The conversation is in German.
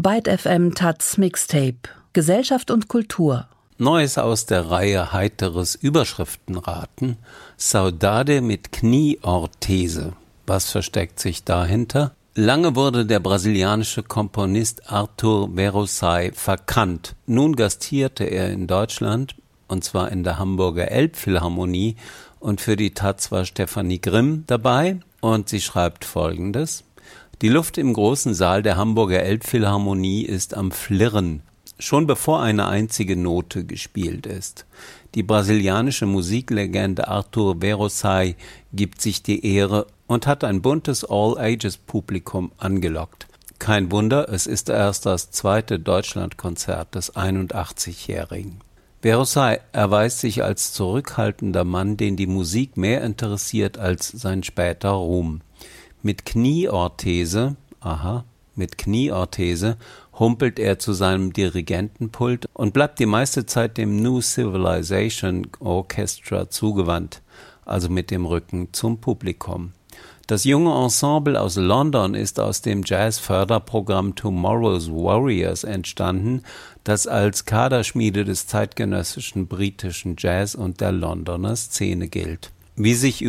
Byte FM Taz Mixtape. Gesellschaft und Kultur. Neues aus der Reihe Heiteres Überschriftenraten. Saudade mit Knieorthese. Was versteckt sich dahinter? Lange wurde der brasilianische Komponist Arthur Verosay verkannt. Nun gastierte er in Deutschland, und zwar in der Hamburger Elbphilharmonie, und für die Taz war Stefanie Grimm dabei, und sie schreibt Folgendes: Die Luft im großen Saal der Hamburger Elbphilharmonie ist am Flirren, schon bevor eine einzige Note gespielt ist. Die brasilianische Musiklegende Arthur Verosay gibt sich die Ehre und hat ein buntes All-Ages-Publikum angelockt. Kein Wunder, es ist erst das zweite Deutschlandkonzert des 81-Jährigen. Verosay erweist sich als zurückhaltender Mann, den die Musik mehr interessiert als sein später Ruhm. Mit Knieorthese humpelt er zu seinem Dirigentenpult und bleibt die meiste Zeit dem New Civilization Orchestra zugewandt, also mit dem Rücken zum Publikum. Das junge Ensemble aus London ist aus dem Jazz-Förderprogramm Tomorrow's Warriors entstanden, das als Kaderschmiede des zeitgenössischen britischen Jazz und der Londoner Szene gilt. Wie sich